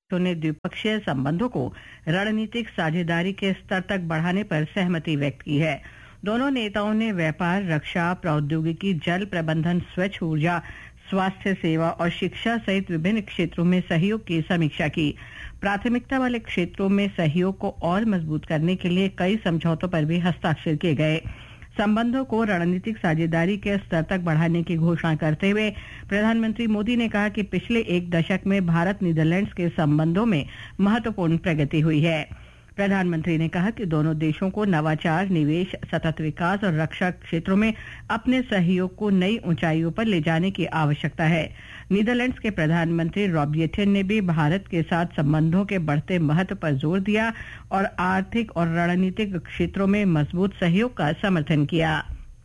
ने द्विपक्षीय संबंधों को रणनीतिक साझेदारी के स्तर तक बढ़ाने पर सहमति व्यक्त की है। दोनों नेताओं ने व्यापार, रक्षा, प्रौद्योगिकी, जल प्रबंधन, स्वच्छ ऊर्जा, स्वास्थ्य सेवा और शिक्षा सहित विभिन्न क्षेत्रों में सहयोग की समीक्षा की। प्राथमिकता वाले क्षेत्रों में सहयोग को और मजबूत करने के लिए कई समझौतों पर भी हस्ताक्षर किए गए। संबंधों को रणनीतिक साझेदारी के स्तर तक बढ़ाने की घोषणा करते हुए प्रधानमंत्री मोदी ने कहा कि पिछले एक दशक में भारत नीदरलैंड्स के संबंधों में महत्वपूर्ण प्रगति हुई है। प्रधानमंत्री ने कहा कि दोनों देशों को नवाचार, निवेश, सतत विकास और रक्षा क्षेत्रों में अपने सहयोग को नई ऊंचाइयों पर ले जाने की आवश्यकता है। नीदरलैंड्स के प्रधानमंत्री रॉब जेटन ने भी भारत के साथ संबंधों के बढ़ते महत्व पर जोर दिया और आर्थिक और रणनीतिक क्षेत्रों में मजबूत सहयोग का समर्थन किया।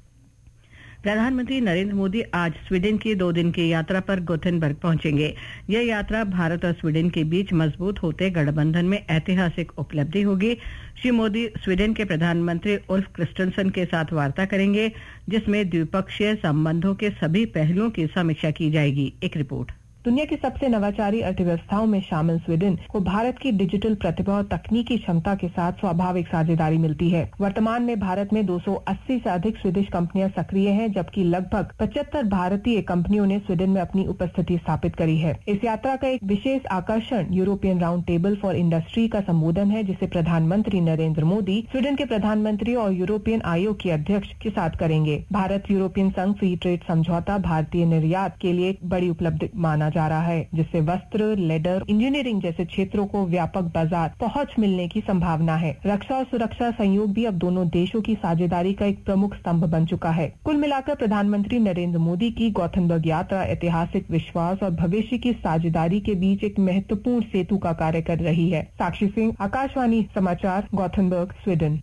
प्रधानमंत्री नरेंद्र मोदी आज स्वीडन की 2 दिन की यात्रा पर गोथेनबर्ग पहुंचेंगे। यह यात्रा भारत और स्वीडन के बीच मजबूत होते गठबंधन में ऐतिहासिक उपलब्धि होगी। श्री मोदी स्वीडन के प्रधानमंत्री उल्फ क्रिस्टनसन के साथ वार्ता करेंगे, जिसमें द्विपक्षीय संबंधों के सभी पहलुओं की समीक्षा की जाएगी। एक रिपोर्ट। दुनिया की सबसे नवाचारी अर्थव्यवस्थाओं में शामिल स्वीडन को भारत की डिजिटल प्रतिभा और तकनीकी क्षमता के साथ स्वाभाविक साझेदारी मिलती है। वर्तमान में भारत में 280 से अधिक स्वीडिश कंपनियां सक्रिय हैं, जबकि लगभग 75 भारतीय कंपनियों ने स्वीडन में अपनी उपस्थिति स्थापित करी है। इस यात्रा का एक विशेष आकर्षण European round table for industry का संबोधन है, जिसे प्रधानमंत्री नरेंद्र मोदी स्वीडन के प्रधानमंत्री और यूरोपियन आयोग के अध्यक्ष के साथ करेंगे। भारत यूरोपियन संघ फ्री ट्रेड समझौता भारतीय निर्यात के लिए एक बड़ी उपलब्धि माना जा रहा है, जिससे वस्त्र, लेदर, इंजीनियरिंग जैसे क्षेत्रों को व्यापक बाजार पहुंच मिलने की संभावना है। रक्षा और सुरक्षा सहयोग भी अब दोनों देशों की साझेदारी का एक प्रमुख स्तंभ बन चुका है। कुल मिलाकर प्रधानमंत्री नरेंद्र मोदी की गोथेनबर्ग यात्रा ऐतिहासिक विश्वास और भविष्य की साझेदारी के बीच एक महत्वपूर्ण सेतु का कार्य कर रही है। साक्षी सिंह, आकाशवाणी समाचार, गोथेनबर्ग, स्वीडन।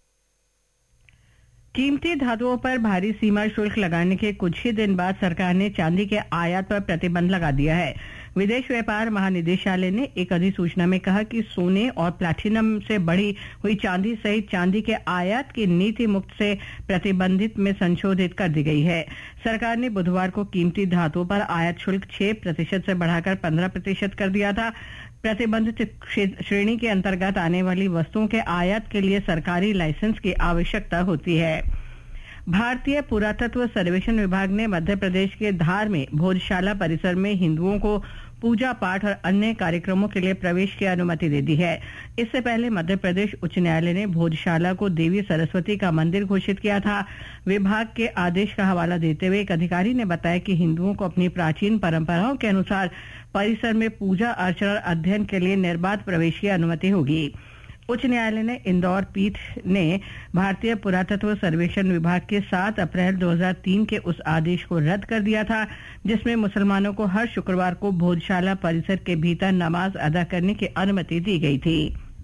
कीमती धातुओं पर भारी सीमा शुल्क लगाने के कुछ ही दिन बाद सरकार ने चांदी के आयात पर प्रतिबंध लगा दिया है। विदेश व्यापार महानिदेशालय ने एक अधिसूचना में कहा कि सोने और प्लैटिनम से बढ़ी हुई चांदी सहित चांदी के आयात की नीति मुक्त से प्रतिबंधित में संशोधित कर दी गई है। सरकार ने बुधवार को कीमती धातुओं पर आयात शुल्क 6% से बढ़ाकर 15% कर दिया था। प्रतिबंधित श्रेणी के अंतर्गत आने वाली वस्तुओं के आयात के लिए सरकारी लाइसेंस की आवश्यकता होती है। भारतीय पुरातत्व सर्वेक्षण विभाग ने मध्य प्रदेश के धार में भोजशाला परिसर में हिंदुओं को पूजा पाठ और अन्य कार्यक्रमों के लिए प्रवेश की अनुमति दे दी है। इससे पहले मध्य प्रदेश उच्च न्यायालय ने भोजशाला को देवी सरस्वती का मंदिर घोषित किया था। विभाग के आदेश का हवाला देते हुए एक अधिकारी ने बताया कि हिंदुओं को अपनी प्राचीन परंपराओं के अनुसार परिसर में पूजा अर्चना और अध्ययन के लिए निर्बाध प्रवेश की अनुमति होगी। उच्च न्यायालय ने इंदौर पीठ ने भारतीय पुरातत्व सर्वेक्षण विभाग के 7 अप्रैल 2003 के उस आदेश को रद्द कर दिया था, जिसमें मुसलमानों को हर शुक्रवार को भोजशाला परिसर के भीतर नमाज अदा करने की अनुमति दी गई थी।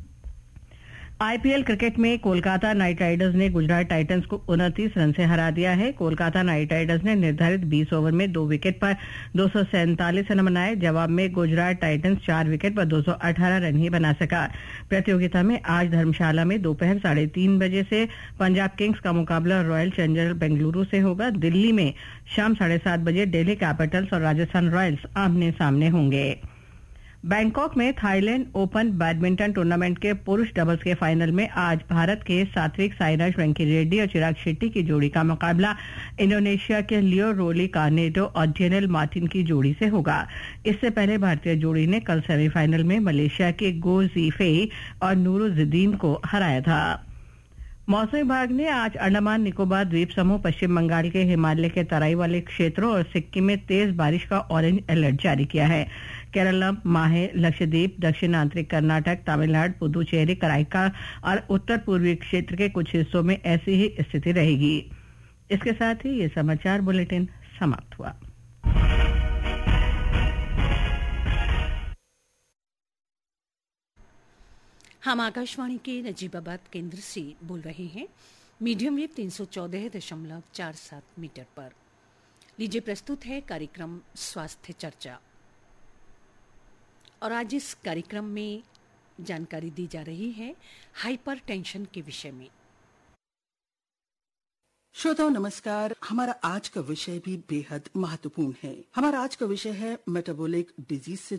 आईपीएल क्रिकेट में कोलकाता नाइट राइडर्स ने गुजरात टाइटंस को 29 रन से हरा दिया है। कोलकाता नाइट राइडर्स ने निर्धारित 20 ओवर में 2 विकेट पर 247 रन बनाए। जवाब में गुजरात टाइटंस 4 विकेट पर 218 रन ही बना सका। प्रतियोगिता में आज धर्मशाला में दोपहर 3:30 बजे से पंजाब किंग्स का मुकाबला रॉयल चैलेंजर्स बेंगलुरु से होगा। दिल्ली में शाम 7:30 बजे दिल्ली कैपिटल्स और राजस्थान रॉयल्स आमने सामने होंगे। बैंकॉक में थाईलैंड ओपन बैडमिंटन टूर्नामेंट के पुरुष डबल्स के फाइनल में आज भारत के सात्विक साईराज वेंकीरेड्डी और चिराग शेट्टी की जोड़ी का मुकाबला इंडोनेशिया के लियो रोली कार्नेडो और डेनियल मार्टिन की जोड़ी से होगा। इससे पहले भारतीय जोड़ी ने कल सेमीफाइनल में मलेशिया के गो जीफेई और नूरुज्जदीन को हराया था। मौसम विभाग ने आज अंडमान निकोबार द्वीप समूह, पश्चिम बंगाल के हिमालय के तराई वाले क्षेत्रों और सिक्किम में तेज बारिश का ऑरेंज अलर्ट जारी किया है। केरला, माहे, लक्षद्वीप, दक्षिण आंतरिक कर्नाटक, तमिलनाडु, पुदुचेरी, कराईका और उत्तर पूर्वी क्षेत्र के कुछ हिस्सों में ऐसी ही स्थिति रहेगी। इसके साथ ही ये समाचार बुलेटिन समाप्त हुआ। हम आकाशवाणी के नजीबाबाद केंद्र से बोल रहे हैं, मीडियम वेव 314.47 मीटर पर। लीजिए प्रस्तुत है कार्यक्रम स्वास्थ्य चर्चा, और आज इस कार्यक्रम में जानकारी दी जा रही है हाइपर टेंशन के विषय में। श्रोताओं नमस्कार। हमारा आज का विषय भी बेहद महत्वपूर्ण है। हमारा आज का विषय है मेटाबॉलिक डिजीज से जुड़ा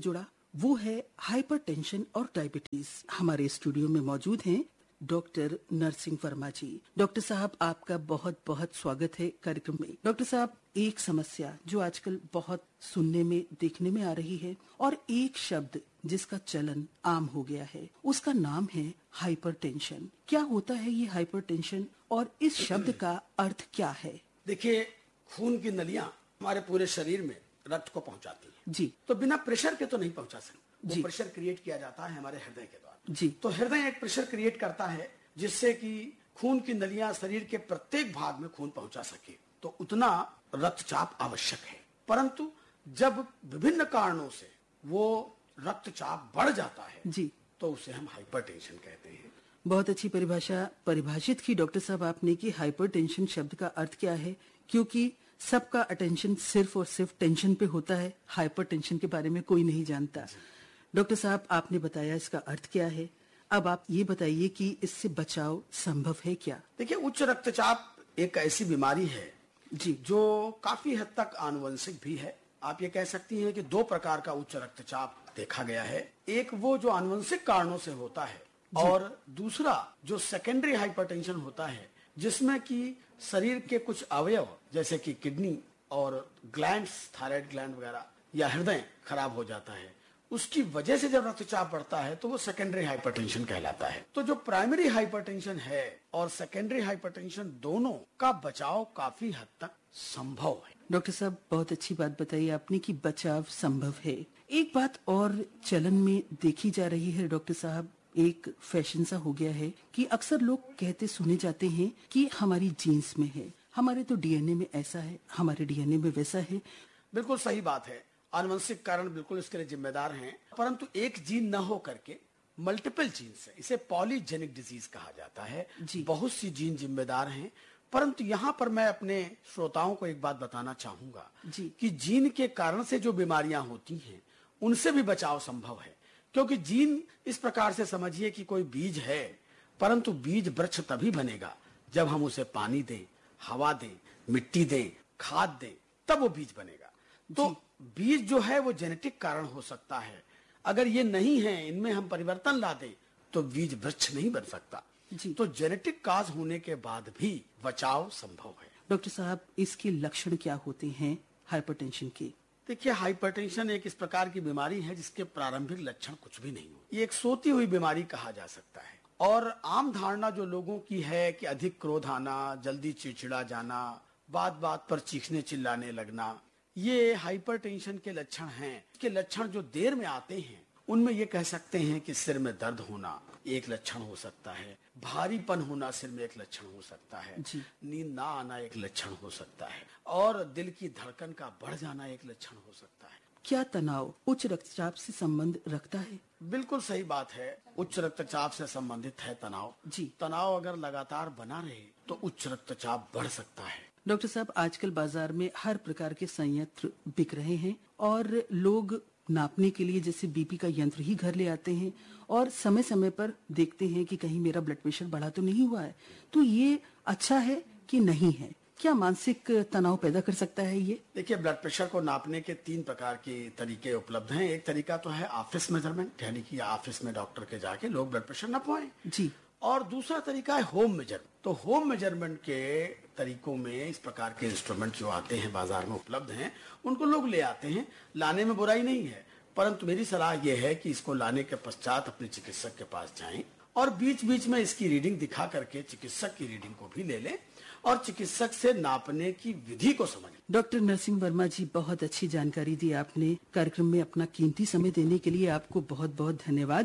वो है हाइपरटेंशन और डायबिटीज। हमारे स्टूडियो में मौजूद हैं डॉक्टर नरसिंह वर्मा जी। डॉक्टर साहब, आपका बहुत बहुत स्वागत है कार्यक्रम में। डॉक्टर साहब, एक समस्या जो आजकल बहुत सुनने में देखने में आ रही है और एक शब्द जिसका चलन आम हो गया है, उसका नाम है हाइपरटेंशन। क्या होता है ये हाइपरटेंशन और इस शब्द का अर्थ क्या है? देखिए, खून की नलियां हमारे पूरे शरीर में रक्त को पहुंचाती है जी। तो बिना प्रेशर के तो नहीं पहुंचा सकते। वो प्रेशर क्रिएट किया जाता है हमारे हृदय के द्वारा जी। तो हृदय एक प्रेशर क्रिएट करता है जिससे कि खून की नलियां शरीर के प्रत्येक भाग में खून पहुंचा सके। तो उतना रक्तचाप आवश्यक है, परंतु जब विभिन्न कारणों से वो रक्तचाप बढ़ जाता है जी, तो उसे हम हाइपरटेंशन कहते हैं। बहुत अच्छी परिभाषित की डॉक्टर साहब आपने कि हाइपरटेंशन शब्द का अर्थ क्या है, क्योंकि सबका अटेंशन सिर्फ और सिर्फ टेंशन पे होता है, हाइपरटेंशन के बारे में कोई नहीं जानता। डॉक्टर साहब, आपने बताया इसका अर्थ क्या है, अब आप ये बताइए कि इससे बचाव संभव है क्या? देखिए, उच्च रक्तचाप एक ऐसी बीमारी है जी, जो काफी हद तक आनुवंशिक भी है। आप ये कह सकती हैं कि दो प्रकार का उच्च रक्तचाप देखा गया है। एक वो जो आनुवंशिक कारणों से होता है और दूसरा जो सेकेंडरी हाइपरटेंशन होता है, जिसमें कि शरीर के कुछ अवयव जैसे कि किडनी और ग्लैंड्स, थायराइड ग्लैंड वगैरह या हृदय खराब हो जाता है। उसकी वजह से जब रक्तचाप बढ़ता है तो वो सेकेंडरी हाइपरटेंशन कहलाता है। तो जो प्राइमरी हाइपरटेंशन है और सेकेंडरी हाइपरटेंशन, दोनों का बचाव काफी हद तक संभव है। डॉक्टर साहब, बहुत अच्छी बात बताई आपने कि बचाव संभव है। एक बात और चलन में देखी जा रही है डॉक्टर साहब, एक फैशन सा हो गया है कि अक्सर लोग कहते सुने जाते हैं कि हमारी जीन्स में है, हमारे तो डीएनए में ऐसा है, हमारे डीएनए में वैसा है। बिल्कुल सही बात है, आनुवंशिक कारण बिल्कुल इसके लिए जिम्मेदार हैं, परंतु एक जीन न हो करके मल्टीपल जीन से, इसे पॉलीजेनिक डिजीज कहा जाता है। बहुत सी जीन जिम्मेदार हैं, परंतु यहाँ पर मैं अपने श्रोताओं को एक बात बताना चाहूंगा कि जीन के कारण से जो बीमारियां होती हैं उनसे भी बचाव संभव है। क्योंकि जीन इस प्रकार से समझिए कि कोई बीज है, परंतु बीज वृक्ष तभी बनेगा जब हम उसे पानी दें, हवा दें, मिट्टी दें, खाद दें, तब वो बीज बनेगा। तो बीज जो है वो जेनेटिक कारण हो सकता है, अगर ये नहीं है, इनमें हम परिवर्तन ला दें तो बीज वृक्ष नहीं बन सकता। तो जेनेटिक काज होने के बाद भी बचाव संभव है। डॉक्टर साहब, इसके लक्षण क्या होते हैं हाइपरटेंशन के? देखिए, हाइपरटेंशन एक इस प्रकार की बीमारी है जिसके प्रारंभिक लक्षण कुछ भी नहीं हो। ये एक सोती हुई बीमारी कहा जा सकता है और आम धारणा जो लोगों की है कि अधिक क्रोध आना, जल्दी चिड़चिड़ा जाना, बात बात पर चीखने चिल्लाने लगना, ये हाइपरटेंशन के लक्षण हैं। इसके लक्षण जो देर में आते हैं उनमें ये कह सकते हैं कि सिर में दर्द होना एक लक्षण हो सकता है, भारीपन होना सिर में एक लक्षण हो सकता है, नींद ना आना एक लक्षण हो सकता है और दिल की धड़कन का बढ़ जाना एक लक्षण हो सकता है। क्या तनाव उच्च रक्तचाप से संबंध रखता है? बिल्कुल सही बात है, उच्च रक्तचाप से संबंधित है तनाव। तनाव अगर लगातार बना रहे तो उच्च रक्तचाप बढ़ सकता है। डॉक्टर साहब, आजकल बाजार में हर प्रकार के संयंत्र बिक रहे हैं और लोग नापने के लिए जैसे बीपी का यंत्र ही घर ले आते हैं और समय समय पर देखते हैं कि कहीं मेरा ब्लड प्रेशर बढ़ा तो नहीं हुआ है। तो ये अच्छा है कि नहीं है? क्या मानसिक तनाव पैदा कर सकता है ये? देखिए, ब्लड प्रेशर को नापने के 3 प्रकार के तरीके उपलब्ध हैं। एक तरीका तो है ऑफिस मेजरमेंट, यानी कि ऑफिस में डॉक्टर के जाके लोग ब्लड प्रेशर नपवाएं जी। और दूसरा तरीका है होम मेजरमेंट। तो होम मेजरमेंट के तरीकों में इस प्रकार के इंस्ट्रूमेंट जो आते हैं बाजार में उपलब्ध हैं, उनको लोग ले आते हैं। लाने में बुराई नहीं है, परंतु मेरी सलाह यह है कि इसको लाने के पश्चात अपने चिकित्सक के पास जाएं और बीच बीच में इसकी रीडिंग दिखा करके चिकित्सक की रीडिंग को भी ले लें और चिकित्सक से नापने की विधि को समझें। डॉक्टर नरसिंह वर्मा जी, बहुत अच्छी जानकारी दी आपने। कार्यक्रम में अपना कीमती समय देने के लिए आपको बहुत बहुत धन्यवाद।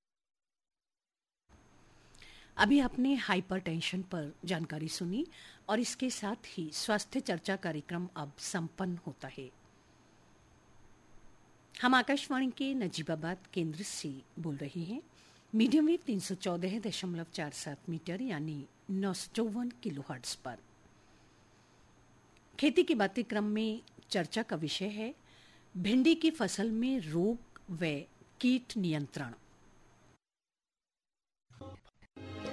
अभी आपने हाइपरटेंशन पर जानकारी सुनी और इसके साथ ही स्वास्थ्य चर्चा कार्यक्रम अब संपन्न होता है। हम आकाशवाणी के नजीबाबाद केंद्र से बोल रहे हैं। मीडियम वेव 314.47 मीटर यानी 954 किलोहर्ट्ज पर। खेती की बातें क्रम में चर्चा का विषय है भिंडी की फसल में रोग व कीट नियंत्रण।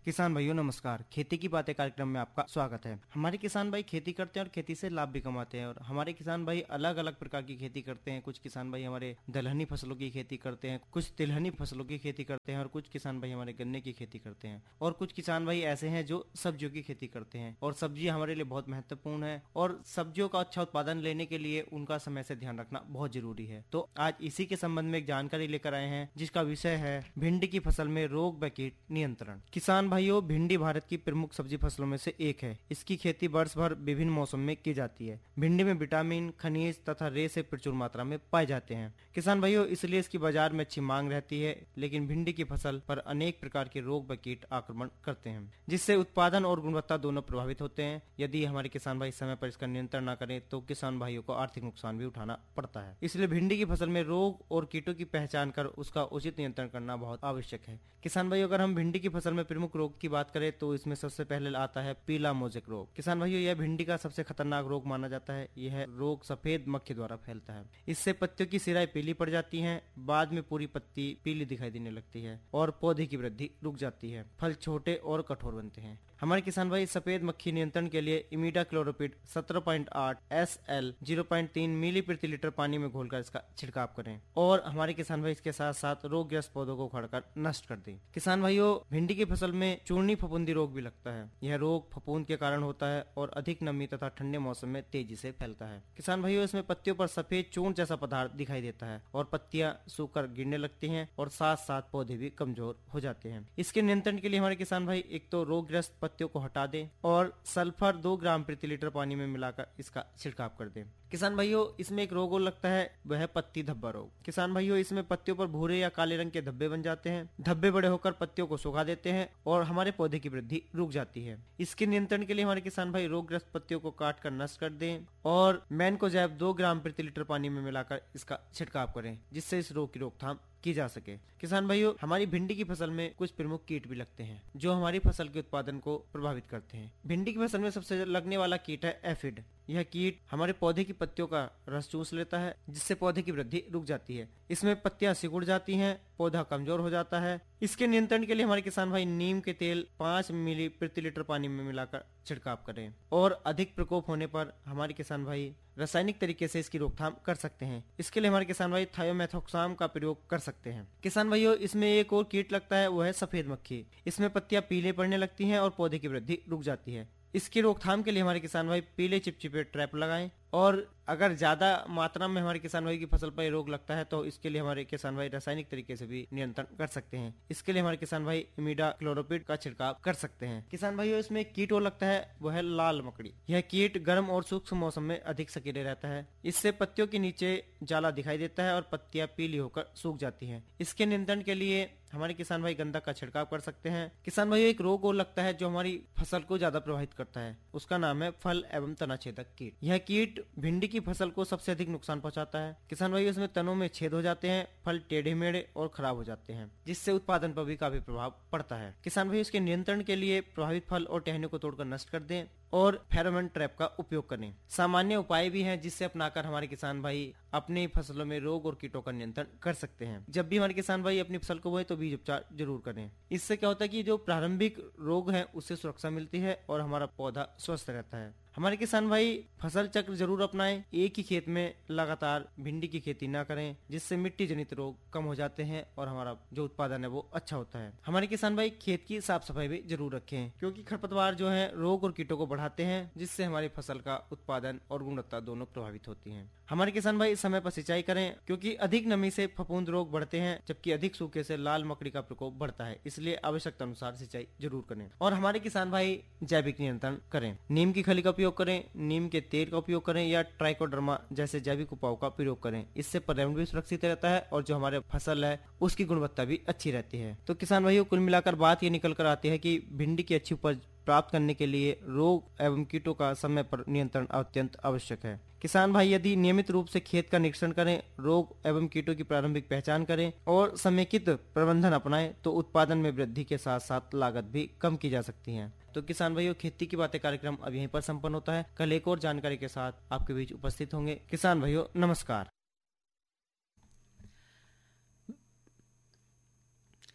किसान भाइयों नमस्कार। खेती की बातें कार्यक्रम में आपका स्वागत है। हमारे किसान भाई खेती करते हैं और खेती से लाभ भी कमाते हैं। और हमारे किसान भाई अलग अलग प्रकार की खेती करते हैं। कुछ किसान भाई हमारे दलहनी फसलों की खेती करते हैं, कुछ तिलहनी फसलों की खेती करते हैं और कुछ किसान भाई हमारे गन्ने की खेती करते हैं। और कुछ किसान भाई ऐसे हैं जो सब्जियों की खेती करते हैं। और सब्जी हमारे लिए बहुत महत्वपूर्ण है और सब्जियों का अच्छा उत्पादन लेने के लिए उनका समय से ध्यान रखना बहुत जरूरी है। तो आज इसी के संबंध में एक जानकारी लेकर आए हैं जिसका विषय है भिंडी की फसल में रोग व कीट नियंत्रण। किसान भाइयों, भिंडी भारत की प्रमुख सब्जी फसलों में से एक है। इसकी खेती वर्ष भर विभिन्न मौसम में की जाती है। भिंडी में विटामिन, खनिज तथा रेशे प्रचुर मात्रा में पाए जाते हैं। किसान भाइयों, इसलिए इसकी बाजार में अच्छी मांग रहती है। लेकिन भिंडी की फसल पर अनेक प्रकार के रोग व कीट आक्रमण करते हैं, जिससे उत्पादन और गुणवत्ता दोनों प्रभावित होते हैं। यदि हमारे किसान भाई समय पर इसका नियंत्रण न करें तो किसान भाइयों को आर्थिक नुकसान भी उठाना पड़ता है। इसलिए भिंडी की फसल में रोग और कीटों की पहचान कर उसका उचित नियंत्रण करना बहुत आवश्यक है। किसान भाइयों, अगर हम भिंडी की फसल में प्रमुख रोग की बात करें तो इसमें सबसे पहले आता है पीला मोजेक रोग। किसान भाइयों, यह भिंडी का सबसे खतरनाक रोग माना जाता है। यह रोग सफेद मक्खी द्वारा फैलता है। इससे पत्तियों की सिराएं पीली पड़ जाती हैं, बाद में पूरी पत्ती पीली दिखाई देने लगती है और पौधे की वृद्धि रुक जाती है। फल छोटे और कठोर बनते हैं। हमारे किसान भाई सफेद मक्खी नियंत्रण के लिए इमिडाक्लोरोपिड 17.8 SL 0.3 मिली प्रति लीटर पानी में घोलकर इसका छिड़काव करें। और हमारे किसान भाई इसके साथ साथ रोगग्रस्त पौधों को उखाड़कर नष्ट कर दें। किसान भाइयों, भिंडी की फसल में चूर्णी फफूंदी रोग भी लगता है। यह रोग फफूंद के कारण होता है और अधिक नमी तथा ठंडे मौसम में तेजी से फैलता है। किसान भाइयों, इसमें पत्तियों पर सफेद चूर्ण जैसा पदार्थ दिखाई देता है और पत्तियां सूखकर गिरने लगती हैं और साथ साथ पौधे भी कमजोर हो जाते हैं। इसके नियंत्रण के लिए हमारे किसान भाई एक तो रोगग्रस्त पत्तियों को हटा दें और सल्फर 2 ग्राम प्रति लीटर पानी में मिलाकर इसका छिड़काव कर दें। किसान भाइयों, इसमें एक रोग और लगता है, वह है पत्ती धब्बा रोग। किसान भाइयों, इसमें पत्तियों पर भूरे या काले रंग के धब्बे बन जाते हैं। धब्बे बड़े होकर पत्तियों को सुखा देते हैं और हमारे पौधे की वृद्धि रुक जाती है। इसके नियंत्रण के लिए हमारे किसान भाई रोगग्रस्त पत्तियों को काट कर नष्ट कर दें और मैनकोजेब 2 ग्राम प्रति लीटर पानी में मिलाकर इसका छिड़काव करें, जिससे इस रोग की रोकथाम की जा सके। किसान भाइयों, हमारी भिंडी की फसल में कुछ प्रमुख कीट भी लगते हैं जो हमारी फसल के उत्पादन को प्रभावित करते हैं। भिंडी की फसल में सबसे लगने वाला कीट है एफिड। यह कीट हमारे पौधे की पत्तियों का रस चूस लेता है, जिससे पौधे की वृद्धि रुक जाती है। इसमें पत्तियां सिकुड़ जाती हैं, पौधा कमजोर हो जाता है। इसके नियंत्रण के लिए हमारे किसान भाई नीम के तेल 5 मिली प्रति लीटर पानी में मिलाकर छिड़काव करें और अधिक प्रकोप होने पर हमारे किसान भाई रासायनिक तरीके से इसकी रोकथाम कर सकते हैं। इसके लिए हमारे किसान भाई थायोमेथोक्साम का प्रयोग कर सकते हैं। किसान भाइयों, इसमें एक और कीट लगता है, वो है सफेद मक्खी। इसमें पत्तियां पीले पड़ने लगती हैं और पौधे की वृद्धि रुक जाती है। इसकी रोकथाम के लिए हमारे किसान भाई पीले चिपचिपे ट्रैप लगाएं और अगर ज्यादा मात्रा में हमारे किसान भाई की फसल पर रोग लगता है तो इसके लिए हमारे किसान भाई रासायनिक तरीके से भी नियंत्रण कर सकते हैं। इसके लिए हमारे किसान भाई इमिडाक्लोरोपिड का छिड़काव कर सकते हैं। किसान भाइयों, इसमें एक कीट और लगता है, वो है लाल मकड़ी। यह कीट गर्म और सूक्ष्म मौसम में अधिक सक्रिय रहता है। इससे पत्तियों के नीचे जाला दिखाई देता है और पत्तियां पीली होकर सूख जाती हैं। इसके नियंत्रण के लिए हमारे किसान भाई गंधक का छिड़काव कर सकते हैं। किसान भाइयों, एक रोग और लगता है जो हमारी फसल को ज्यादा प्रभावित करता है, उसका नाम है फल एवं तना छेदक कीट। यह कीट भिंडी की फसल को सबसे अधिक नुकसान पहुंचाता है। किसान भाइयों, इसमें तनों में छेद हो जाते हैं, फल टेढ़े मेढ़े और खराब हो जाते हैं, जिससे उत्पादन पर भी काफी प्रभाव पड़ता है। किसान भाइयों, इसके नियंत्रण के लिए प्रभावित फल और टहनियों को तोड़कर नष्ट कर दें और फेरोमोन ट्रैप का उपयोग करें। सामान्य उपाय भी हैं जिससे अपनाकर हमारे किसान भाई अपनी फसलों में रोग और कीटों का नियंत्रण कर सकते हैं। जब भी हमारे किसान भाई अपनी फसल को बोए तो बीज उपचार जरूर करें। इससे क्या होता है कि जो प्रारंभिक रोग है उससे सुरक्षा मिलती है और हमारा पौधा स्वस्थ रहता है। हमारे किसान भाई फसल चक्र जरूर अपनाएं। एक ही खेत में लगातार भिंडी की खेती ना करें, जिससे मिट्टी जनित रोग कम हो जाते हैं और हमारा जो उत्पादन है वो अच्छा होता है। हमारे किसान भाई खेत की साफ सफाई भी जरूर रखें, क्योंकि खरपतवार जो है रोग और कीटों को बढ़ाते हैं, जिससे हमारी फसल का उत्पादन और गुणवत्ता दोनों प्रभावित होती है। हमारे किसान भाई समय पर सिंचाई करें, क्योंकि अधिक नमी से फफूंद रोग बढ़ते हैं, जबकि अधिक सूखे से लाल मकड़ी का प्रकोप बढ़ता है। इसलिए आवश्यकता अनुसार सिंचाई जरूर करें। और हमारे किसान भाई जैविक नियंत्रण करें, नीम की खली का उपयोग करें, नीम के तेल का उपयोग करें या ट्राइकोडर्मा जैसे जैविक उपायों का प्रयोग करें। इससे पर्यावरण भी सुरक्षित रहता है और जो हमारे फसल है उसकी गुणवत्ता भी अच्छी रहती है। तो किसान भाइयों, कुल मिलाकर बात ये निकल कर आती है कि भिंडी की अच्छी उपज प्राप्त करने के लिए रोग एवं कीटों का समय पर नियंत्रण अत्यंत आवश्यक है। किसान भाई यदि नियमित रूप से खेत का निरीक्षण करें, रोग एवं कीटों की प्रारंभिक पहचान करें और समेकित प्रबंधन अपनाएं तो उत्पादन में वृद्धि के साथ साथ लागत भी कम की जा सकती है। तो किसान भाइयों, खेती की बातें कार्यक्रम अब यहीं पर संपन्न होता है। कल एक और जानकारी के साथ आपके बीच उपस्थित होंगे। किसान भाइयों नमस्कार।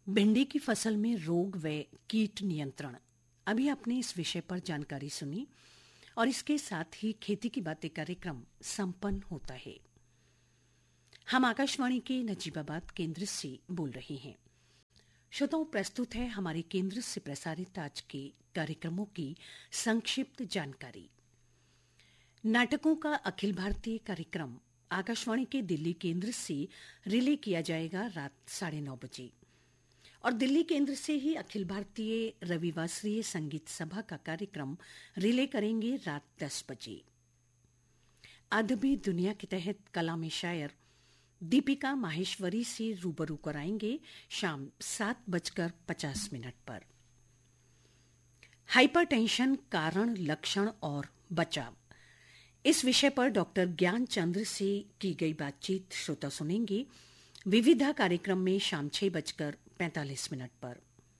भिंडी की फसल में रोग व कीट नियंत्रण। अभी आपने इस विषय पर जानकारी सुनी और इसके साथ ही खेती की बातें कार्यक्रम संपन्न होता है। हम आकाशवाणी के नजीबाबाद केंद्र से बोल रहे हैं। श्रोताओं, प्रस्तुत है हमारे केंद्र से प्रसारित आज के कार्यक्रमों की संक्षिप्त जानकारी। नाटकों का अखिल भारतीय कार्यक्रम आकाशवाणी के दिल्ली केंद्र से रिले किया जाएगा रात 9:30 बजे और दिल्ली केंद्र से ही अखिल भारतीय रविवासरीय संगीत सभा का कार्यक्रम रिले करेंगे रात 10 बजे। अदबी दुनिया के तहत कला में शायर दीपिका माहेश्वरी से रूबरू कराएंगे शाम 7:50 पर। हाइपरटेंशन, कारण, लक्षण और बचाव, इस विषय पर डॉक्टर ज्ञान चंद्र से की गई बातचीत श्रोता सुनेंगे विविधा कार्यक्रम में शाम 6:45 पर।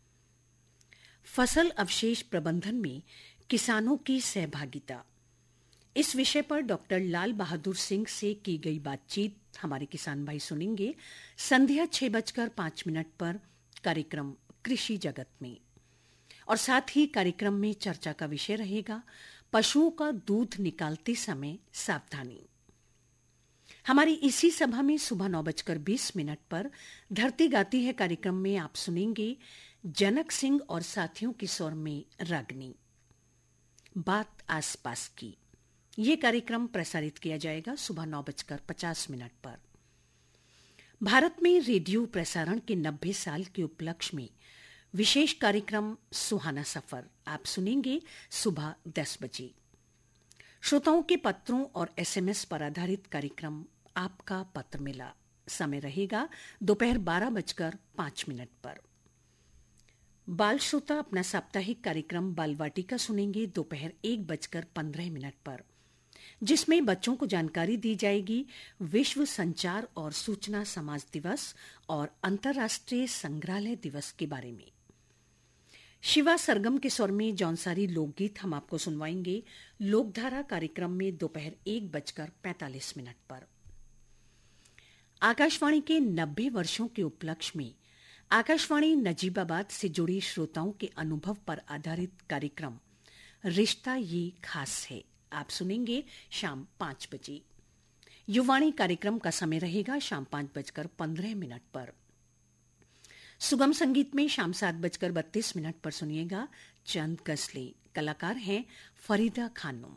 फसल अवशेष प्रबंधन में किसानों की सहभागिता, इस विषय पर डॉक्टर लाल बहादुर सिंह से की गई बातचीत हमारे किसान भाई सुनेंगे संध्या 6:05 पर कार्यक्रम कृषि जगत में। और साथ ही कार्यक्रम में चर्चा का विषय रहेगा पशुओं का दूध निकालते समय सावधानी। हमारी इसी सभा में सुबह 9:20 पर धरती गाती है कार्यक्रम में आप सुनेंगे जनक सिंह और साथियों की स्वर में रागनी, बात आसपास की। ये कार्यक्रम प्रसारित किया जाएगा सुबह 9:50 पर। भारत में रेडियो प्रसारण के 90 साल के उपलक्ष्य में विशेष कार्यक्रम सुहाना सफर आप सुनेंगे सुबह 10 बजे। श्रोताओं के पत्रों और SMS पर आधारित कार्यक्रम आपका पत्र मिला, समय रहेगा दोपहर 12:05 पर। बाल श्रोता अपना साप्ताहिक कार्यक्रम बाल वाटिका सुनेंगे दोपहर 1:15 पर, जिसमें बच्चों को जानकारी दी जाएगी विश्व संचार और सूचना समाज दिवस और अंतर्राष्ट्रीय संग्रहालय दिवस के बारे में। शिवा सरगम के स्वर में जौनसारी लोकगीत हम आपको सुनवाएंगे लोकधारा कार्यक्रम में दोपहर 1:45 पर। आकाशवाणी के 90 वर्षों के उपलक्ष्य में आकाशवाणी नजीबाबाद से जुड़ी श्रोताओं के अनुभव पर आधारित कार्यक्रम रिश्ता ये खास है आप सुनेंगे शाम 5 बजे। युवाणी कार्यक्रम का समय रहेगा शाम 5:15 पर। सुगम संगीत में शाम 7:32 पर सुनिएगा चंद गजले, कलाकार हैं फरीदा खानम।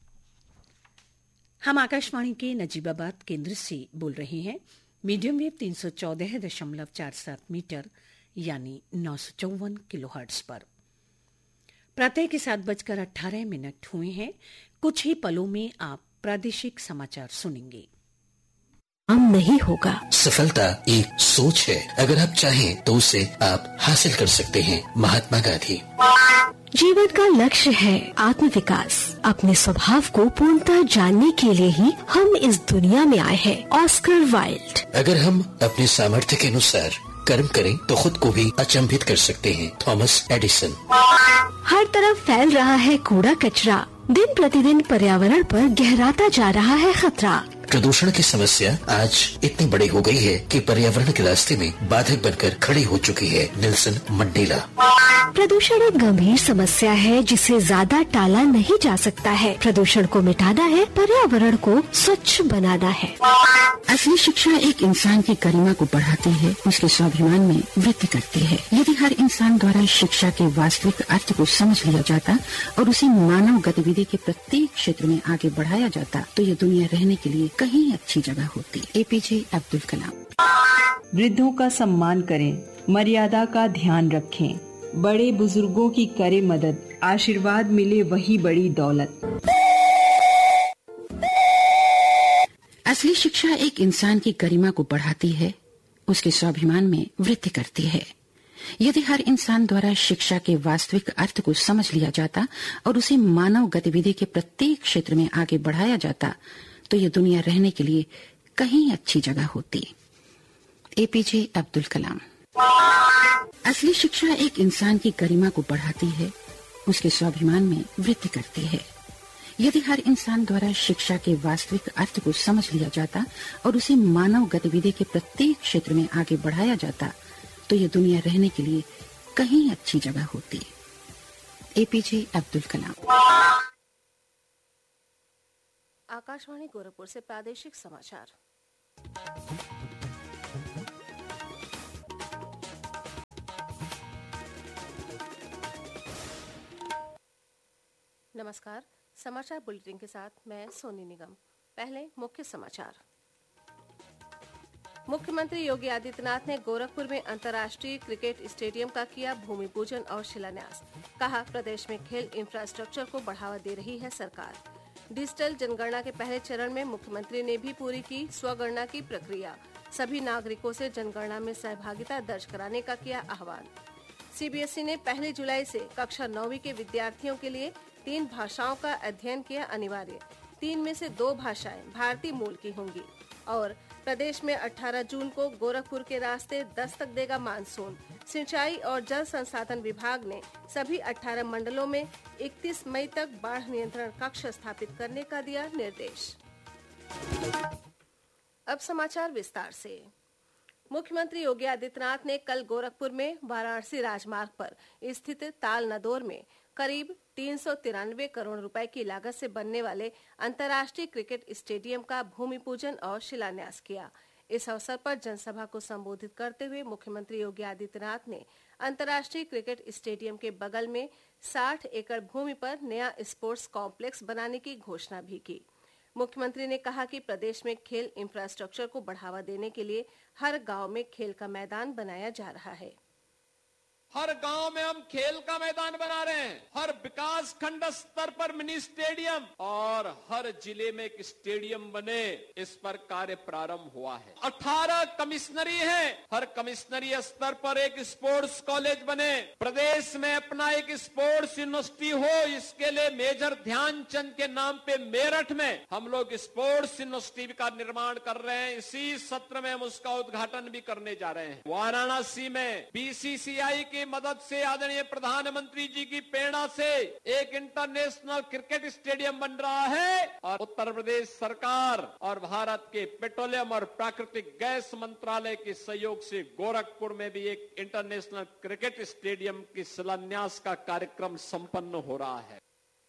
हम आकाशवाणी के नजीबाबाद केंद्र से बोल रहे हैं। मीडियम वेव 314.47 मीटर यानी 954 किलोहर्ट्ज पर। प्रातः के 7:18 हुए हैं। कुछ ही पलों में आप प्रादेशिक समाचार सुनेंगे। नहीं होगा। सफलता एक सोच है, अगर आप चाहें तो उसे आप हासिल कर सकते हैं। महात्मा गांधी। जीवन का लक्ष्य है आत्मविकास। अपने स्वभाव को पूर्णतः जानने के लिए ही हम इस दुनिया में आए हैं। Oscar Wilde. अगर हम अपने सामर्थ्य के अनुसार कर्म करें तो खुद को भी अचंभित कर सकते हैं। Thomas Edison. हर तरफ फैल रहा है कूड़ा कचरा, दिन प्रतिदिन पर्यावरण पर गहराता जा रहा है खतरा। प्रदूषण की समस्या आज इतनी बड़ी हो गई है कि पर्यावरण के रास्ते में बाधक बनकर खड़ी हो चुकी है। Nelson Mandela. प्रदूषण एक गंभीर समस्या है जिसे ज्यादा टाला नहीं जा सकता है। प्रदूषण को मिटाना है, पर्यावरण को स्वच्छ बनाना है। असली शिक्षा एक इंसान की गरिमा को बढ़ाती है, उसके स्वाभिमान में वृद्धि करती है। यदि हर इंसान द्वारा शिक्षा के वास्तविक अर्थ को समझ लिया जाता और उसे मानव गतिविधि के प्रत्येक क्षेत्र में आगे बढ़ाया जाता तो ये दुनिया रहने के लिए कहीं अच्छी जगह होती। APJ अब्दुल कलाम। वृद्धों का सम्मान करें, मर्यादा का ध्यान रखें, बड़े बुजुर्गों की करें मदद, आशीर्वाद मिले वही बड़ी दौलत। असली शिक्षा एक इंसान की गरिमा को बढ़ाती है, उसके स्वाभिमान में वृद्धि करती है। यदि हर इंसान द्वारा शिक्षा के वास्तविक अर्थ को समझ लिया जाता और उसे मानव गतिविधि के प्रत्येक क्षेत्र में आगे बढ़ाया जाता तो ये दुनिया रहने के लिए कहीं अच्छी जगह होती। APJ अब्दुल कलाम। असली शिक्षा एक इंसान की गरिमा को बढ़ाती है, उसके स्वाभिमान में वृद्धि करती है। यदि हर इंसान द्वारा शिक्षा के वास्तविक अर्थ को समझ लिया जाता और उसे मानव गतिविधि के प्रत्येक क्षेत्र में आगे बढ़ाया जाता तो ये दुनिया रहने के लिए कहीं अच्छी जगह होती। एपीजे अब्दुल कलाम। आकाशवाणी गोरखपुर से प्रादेशिक समाचार। नमस्कार, समाचार बुलेटिन के साथ मैं सोनी निगम। पहले मुख्य समाचार। मुख्यमंत्री योगी आदित्यनाथ ने गोरखपुर में अंतर्राष्ट्रीय क्रिकेट स्टेडियम का किया भूमि पूजन और शिलान्यास। कहा, प्रदेश में खेल इंफ्रास्ट्रक्चर को बढ़ावा दे रही है सरकार। डिजिटल जनगणना के पहले चरण में मुख्यमंत्री ने भी पूरी की स्वगणना की प्रक्रिया। सभी नागरिकों से जनगणना में सहभागिता दर्ज कराने का किया आह्वान। सीबीएसई ने 1 जुलाई से कक्षा 9वीं के विद्यार्थियों के लिए 3 भाषाओं का अध्ययन किया अनिवार्य। 3 में से 2 भाषाएं भारतीय मूल की होंगी। और प्रदेश में 18 जून को गोरखपुर के रास्ते दस्तक देगा मानसून। सिंचाई और जल संसाधन विभाग ने सभी 18 मंडलों में 31 मई तक बाढ़ नियंत्रण कक्ष स्थापित करने का दिया निर्देश। अब समाचार विस्तार से। मुख्यमंत्री योगी आदित्यनाथ ने कल गोरखपुर में वाराणसी राजमार्ग पर स्थित ताल नदौर में करीब 393 करोड़ रुपए की लागत से बनने वाले अंतर्राष्ट्रीय क्रिकेट स्टेडियम का भूमि पूजन और शिलान्यास किया। इस अवसर पर जनसभा को संबोधित करते हुए मुख्यमंत्री योगी आदित्यनाथ ने अंतर्राष्ट्रीय क्रिकेट स्टेडियम के बगल में 60 एकड़ भूमि पर नया स्पोर्ट्स कॉम्प्लेक्स बनाने की घोषणा भी की। मुख्यमंत्री ने कहा कि प्रदेश में खेल इंफ्रास्ट्रक्चर को बढ़ावा देने के लिए हर गांव में खेल का मैदान बनाया जा रहा है। हर गांव में हम खेल का मैदान बना रहे हैं। हर विकास खंड स्तर पर मिनी स्टेडियम और हर जिले में एक स्टेडियम बने, इस पर कार्य प्रारंभ हुआ है। 18 कमिश्नरी है, हर कमिश्नरी स्तर पर एक स्पोर्ट्स कॉलेज बने। प्रदेश में अपना एक स्पोर्ट्स यूनिवर्सिटी हो, इसके लिए मेजर ध्यानचंद के नाम पे मेरठ में हम लोग स्पोर्ट्स यूनिवर्सिटी का निर्माण कर रहे हैं। इसी सत्र में हम उसका उद्घाटन भी करने जा रहे हैं। वाराणसी में बीसीसीआई की मदद से, आदरणीय प्रधानमंत्री जी की प्रेरणा से एक इंटरनेशनल क्रिकेट स्टेडियम बन रहा है। और उत्तर प्रदेश सरकार और भारत के पेट्रोलियम और प्राकृतिक गैस मंत्रालय के सहयोग से गोरखपुर में भी एक इंटरनेशनल क्रिकेट स्टेडियम की शिलान्यास का कार्यक्रम संपन्न हो रहा है।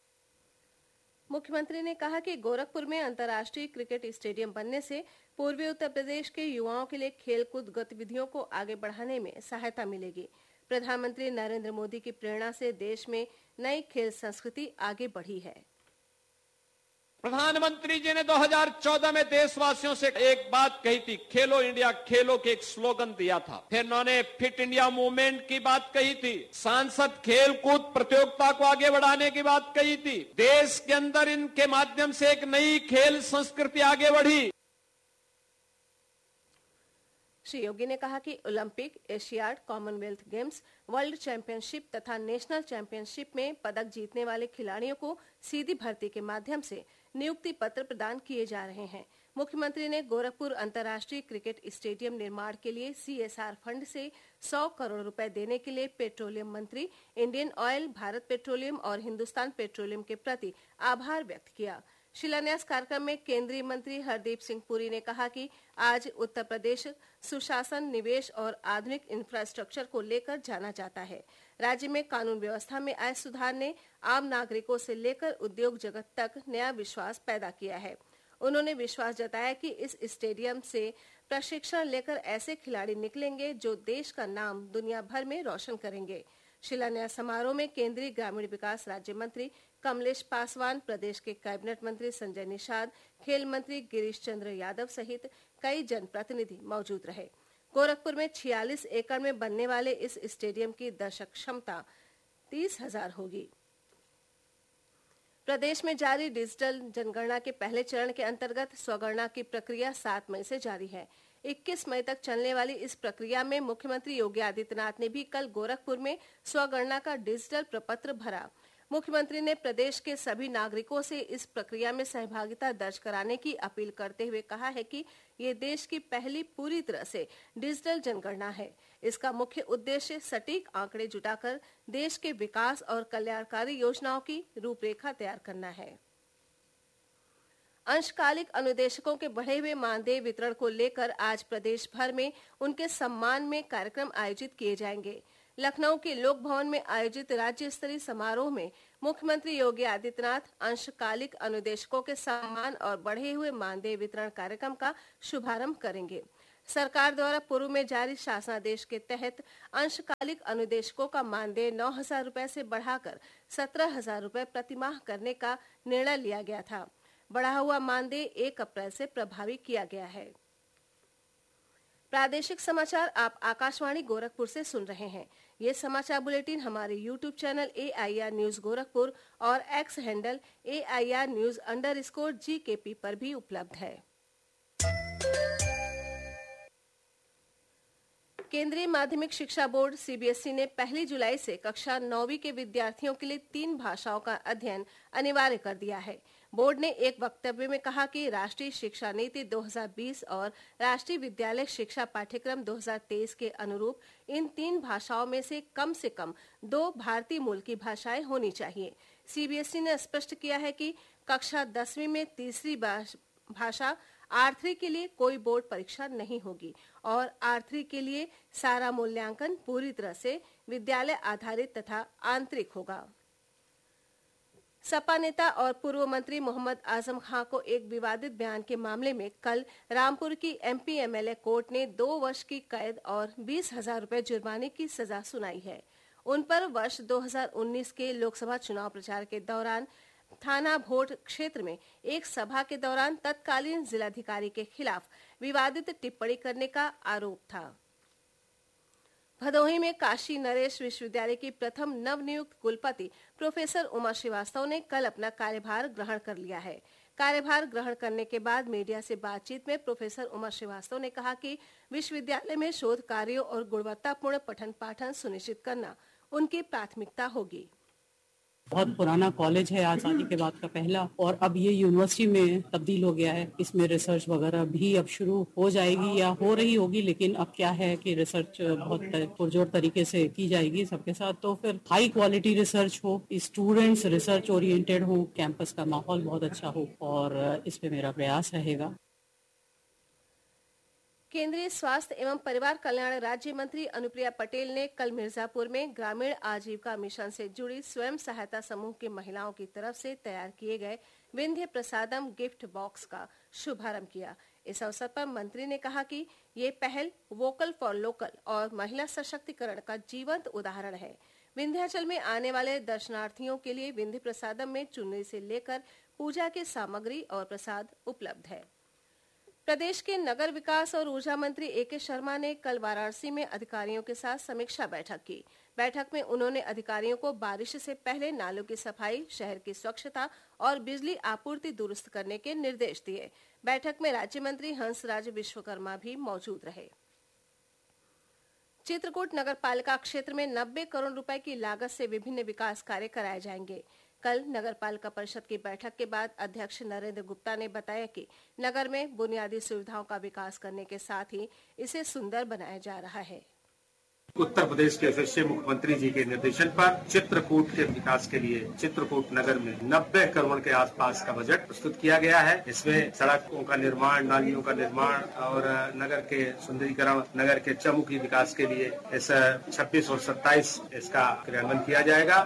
मुख्यमंत्री ने कहा कि गोरखपुर में अंतर्राष्ट्रीय क्रिकेट स्टेडियम बनने से पूर्वी उत्तर प्रदेश के युवाओं के लिए खेलकूद गतिविधियों को आगे बढ़ाने में सहायता मिलेगी। प्रधानमंत्री नरेंद्र मोदी की प्रेरणा से देश में नई खेल संस्कृति आगे बढ़ी है। प्रधानमंत्री जी ने 2014 में देशवासियों से एक बात कही थी, खेलो इंडिया खेलो के एक स्लोगन दिया था। फिर उन्होंने फिट इंडिया मूवमेंट की बात कही थी, सांसद खेल कूद प्रतियोगिता को आगे बढ़ाने की बात कही थी। देश के अंदर इनके माध्यम से एक नई खेल संस्कृति आगे बढ़ी। श्री योगी ने कहा कि Olympic, Asiad, Commonwealth games, world championship तथा नेशनल चैंपियनशिप में पदक जीतने वाले खिलाड़ियों को सीधी भर्ती के माध्यम से नियुक्ति पत्र प्रदान किए जा रहे हैं। मुख्यमंत्री ने गोरखपुर अंतर्राष्ट्रीय क्रिकेट स्टेडियम निर्माण के लिए CSR फंड से 100 करोड़ रुपए देने के लिए पेट्रोलियम मंत्री, इंडियन ऑयल, भारत पेट्रोलियम और हिंदुस्तान पेट्रोलियम के प्रति आभार व्यक्त किया। शिलान्यास कार्यक्रम में केंद्रीय मंत्री हरदीप सिंह पुरी ने कहा कि आज उत्तर प्रदेश सुशासन, निवेश और आधुनिक इंफ्रास्ट्रक्चर को लेकर जाना जाता है। राज्य में कानून व्यवस्था में आए सुधार ने आम नागरिकों से लेकर उद्योग जगत तक नया विश्वास पैदा किया है। उन्होंने विश्वास जताया कि इस स्टेडियम से प्रशिक्षण लेकर ऐसे खिलाड़ी निकलेंगे जो देश का नाम दुनिया भर में रोशन करेंगे। शिलान्यास समारोह में केंद्रीय ग्रामीण विकास राज्य मंत्री कमलेश पासवान, प्रदेश के कैबिनेट मंत्री संजय निषाद, खेल मंत्री गिरीश चंद्र यादव सहित कई जनप्रतिनिधि मौजूद रहे। गोरखपुर में 46 एकड़ में बनने वाले इस स्टेडियम की दर्शक क्षमता 30,000 होगी। प्रदेश में जारी डिजिटल जनगणना के पहले चरण के अंतर्गत स्वगणना की प्रक्रिया 7 मई से जारी है। 21 मई तक चलने वाली इस प्रक्रिया में मुख्यमंत्री योगी आदित्यनाथ ने भी कल गोरखपुर में स्वगणना का डिजिटल प्रपत्र भरा। मुख्यमंत्री ने प्रदेश के सभी नागरिकों से इस प्रक्रिया में सहभागिता दर्ज कराने की अपील करते हुए कहा है कि ये देश की पहली पूरी तरह से डिजिटल जनगणना है। इसका मुख्य उद्देश्य सटीक आंकड़े जुटाकर देश के विकास और कल्याणकारी योजनाओं की रूपरेखा तैयार करना है। अंशकालिक अनुदेशकों के बढ़े हुए मानदेय वितरण को लेकर आज प्रदेश भर में उनके सम्मान में कार्यक्रम आयोजित किए जाएंगे। लखनऊ के लोक भवन में आयोजित राज्य स्तरीय समारोह में मुख्यमंत्री योगी आदित्यनाथ अंशकालिक अनुदेशकों के सम्मान और बढ़े हुए मानदेय वितरण कार्यक्रम का शुभारंभ करेंगे। सरकार द्वारा पूर्व में जारी शासनादेश के तहत अंशकालिक अनुदेशकों का मानदेय 9,000 रुपए से बढ़ाकर 17,000 रुपए प्रतिमाह करने का निर्णय लिया गया था। बढ़ा हुआ मानदेय 1 अप्रैल से प्रभावी किया गया है। प्रादेशिक समाचार आप आकाशवाणी गोरखपुर से सुन रहे हैं। ये समाचार बुलेटिन हमारे YouTube channel AIR news Gorakhpur और X हैंडल AIR न्यूज_GKP पर भी उपलब्ध है। केंद्रीय माध्यमिक शिक्षा बोर्ड CBSE ने 1 जुलाई से कक्षा 9वीं के विद्यार्थियों के लिए 3 भाषाओं का अध्ययन अनिवार्य कर दिया है। बोर्ड ने एक वक्तव्य में कहा कि राष्ट्रीय शिक्षा नीति 2020 और राष्ट्रीय विद्यालय शिक्षा पाठ्यक्रम 2023 के अनुरूप इन 3 भाषाओं में से कम 2 भारतीय मूल की भाषाएं होनी चाहिए। CBSE ने स्पष्ट किया है कि कक्षा 10वीं में तीसरी भाषा R3 के लिए कोई बोर्ड परीक्षा नहीं होगी और R3 के लिए सारा मूल्यांकन पूरी तरह से विद्यालय आधारित तथा आंतरिक होगा। सपा नेता और पूर्व मंत्री मोहम्मद आजम खां को एक विवादित बयान के मामले में कल रामपुर की MP MLA कोर्ट ने 2 वर्ष की कैद और 20,000 रुपए जुर्माने की सजा सुनाई है। उन पर वर्ष 2019 के लोकसभा चुनाव प्रचार के दौरान थाना भोट क्षेत्र में एक सभा के दौरान तत्कालीन जिलाधिकारी के खिलाफ विवादित टिप्पणी करने का आरोप था। भदोही में काशी नरेश विश्वविद्यालय की प्रथम नवनियुक्त कुलपति प्रोफेसर उमा श्रीवास्तव ने कल अपना कार्यभार ग्रहण कर लिया है। कार्यभार ग्रहण करने के बाद मीडिया से बातचीत में प्रोफेसर उमा श्रीवास्तव ने कहा कि विश्वविद्यालय में शोध कार्यों और गुणवत्तापूर्ण पठन पाठन सुनिश्चित करना उनकी प्राथमिकता होगी। बहुत पुराना कॉलेज है, आजादी के बाद का पहला, और अब ये यूनिवर्सिटी में तब्दील हो गया है। इसमें रिसर्च वगैरह भी अब शुरू हो जाएगी या हो रही होगी, लेकिन अब क्या है कि रिसर्च बहुत पुरजोर तरीके से की जाएगी सबके साथ, तो फिर हाई क्वालिटी रिसर्च हो, स्टूडेंट्स रिसर्च ओरिएंटेड हो, कैंपस का माहौल बहुत अच्छा हो, और इस पे मेरा प्रयास रहेगा। केंद्रीय स्वास्थ्य एवं परिवार कल्याण राज्य मंत्री अनुप्रिया पटेल ने कल मिर्जापुर में ग्रामीण आजीविका मिशन से जुड़ी स्वयं सहायता समूह की महिलाओं की तरफ से तैयार किए गए विंध्य प्रसादम गिफ्ट बॉक्स का शुभारंभ किया। इस अवसर पर मंत्री ने कहा कि ये पहल वोकल फॉर लोकल और महिला सशक्तिकरण का जीवंत उदाहरण है। विंध्याचल में आने वाले दर्शनार्थियों के लिए विंध्य प्रसादम में चुनरी से लेकर पूजा की सामग्री और प्रसाद उपलब्ध है। प्रदेश के नगर विकास और ऊर्जा मंत्री AK शर्मा ने कल वाराणसी में अधिकारियों के साथ समीक्षा बैठक की। बैठक में उन्होंने अधिकारियों को बारिश से पहले नालों की सफाई, शहर की स्वच्छता और बिजली आपूर्ति दुरुस्त करने के निर्देश दिए। बैठक में राज्य मंत्री हंसराज विश्वकर्मा भी मौजूद रहे। चित्रकूट नगर पालिका क्षेत्र में 90 करोड़ रुपए की लागत से विभिन्न विकास कार्य कराए जाएंगे। कल नगर पालिका परिषद की बैठक के बाद अध्यक्ष नरेंद्र गुप्ता ने बताया कि नगर में बुनियादी सुविधाओं का विकास करने के साथ ही इसे सुंदर बनाया जा रहा है। उत्तर प्रदेश के यशस्वी मुख्यमंत्री जी के निर्देशन पर चित्रकूट के विकास के लिए चित्रकूट नगर में 90 करोड़ के आसपास का बजट प्रस्तुत किया गया है। इसमें सड़कों का निर्माण, नालियों का निर्माण और नगर के सुंदरीकरण, नगर के चहुमुखी विकास के लिए इस 26 और 27 इसका क्रियान्वयन किया जाएगा।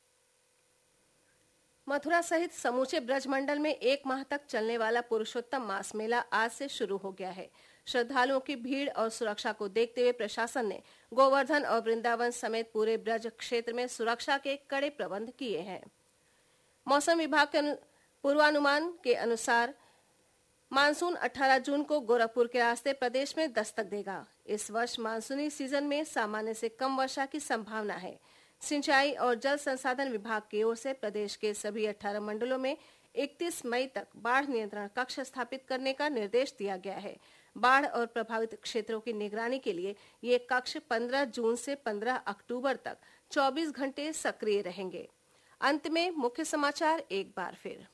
मथुरा सहित समूचे ब्रजमंडल में 1 माह तक चलने वाला पुरुषोत्तम मास मेला आज से शुरू हो गया है। श्रद्धालुओं की भीड़ और सुरक्षा को देखते हुए प्रशासन ने गोवर्धन और वृंदावन समेत पूरे ब्रज क्षेत्र में सुरक्षा के कड़े प्रबंध किए हैं। मौसम विभाग के पूर्वानुमान के अनुसार मानसून 18 जून को गोरखपुर के रास्ते प्रदेश में दस्तक देगा। इस वर्ष मानसूनी सीजन में सामान्य से कम वर्षा की संभावना है। सिंचाई और जल संसाधन विभाग की ओर से प्रदेश के सभी 18 मंडलों में 31 मई तक बाढ़ नियंत्रण कक्ष स्थापित करने का निर्देश दिया गया है। बाढ़ और प्रभावित क्षेत्रों की निगरानी के लिए ये कक्ष 15 जून से 15 अक्टूबर तक 24 घंटे सक्रिय रहेंगे। अंत में मुख्य समाचार एक बार फिर।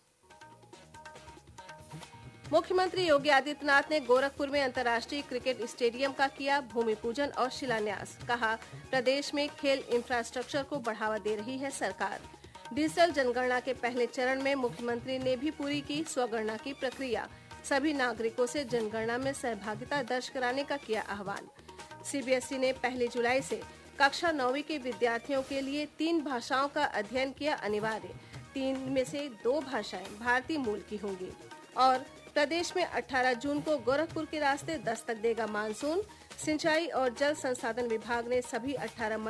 मुख्यमंत्री योगी आदित्यनाथ ने गोरखपुर में अंतर्राष्ट्रीय क्रिकेट स्टेडियम का किया भूमि पूजन और शिलान्यास। कहा, प्रदेश में खेल इंफ्रास्ट्रक्चर को बढ़ावा दे रही है सरकार। डिजिटल जनगणना के पहले चरण में मुख्यमंत्री ने भी पूरी की स्वगणना की प्रक्रिया। सभी नागरिकों से जनगणना में सहभागिता दर्ज कराने का किया आह्वान। सीबीएसई ने 1 जुलाई से कक्षा 9वीं के विद्यार्थियों के लिए 3 भाषाओं का अध्ययन किया अनिवार्य। 3 में से 2 भाषाएं भारतीय मूल की होंगी। और प्रदेश में 18 जून को गोरखपुर के रास्ते दस्तक देगा मानसून। सिंचाई और जल संसाधन विभाग ने सभी 18